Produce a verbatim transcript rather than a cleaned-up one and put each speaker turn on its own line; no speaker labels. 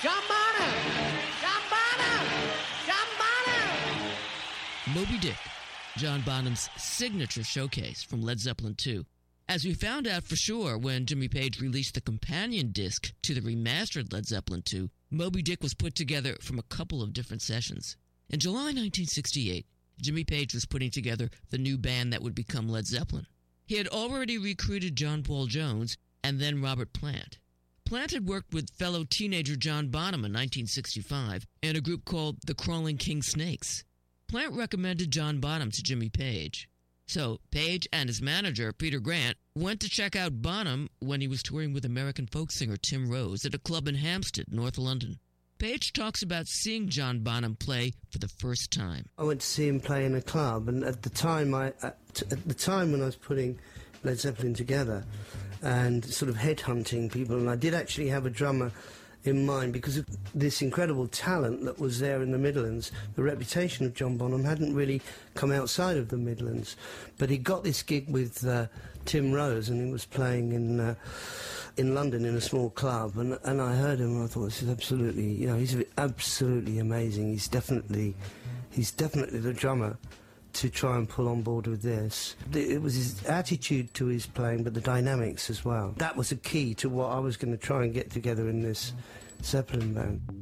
John Bonham! John Bonham! John Bonham!
Moby Dick, John Bonham's signature showcase from Led Zeppelin two. As we found out for sure when Jimmy Page released the companion disc to the remastered Led Zeppelin two, Moby Dick was put together from a couple of different sessions. In July nineteen sixty-eight, Jimmy Page was putting together the new band that would become Led Zeppelin. He had already recruited John Paul Jones and then Robert Plant. Plant had worked with fellow teenager John Bonham in nineteen sixty-five in a group called the Crawling King Snakes. Plant recommended John Bonham to Jimmy Page. So Page and his manager, Peter Grant, went to check out Bonham when he was touring with American folk singer Tim Rose at a club in Hampstead, North London. Page talks about seeing John Bonham play for the first time.
I went to see him play in a club, and at the time, I at, at the time when I was putting Led Zeppelin together and sort of headhunting people, and I did actually have a drummer in mind because of this incredible talent that was there in the Midlands. The reputation of John Bonham hadn't really come outside of the Midlands, but he got this gig with uh, Tim Rose, and he was playing in uh, in London in a small club, and and I heard him and I thought, this is absolutely, you know, he's absolutely amazing. He's definitely he's definitely the drummer to try and pull on board with this. It was his attitude to his playing, but the dynamics as well. That was a key to what I was going to try and get together in this Zeppelin band.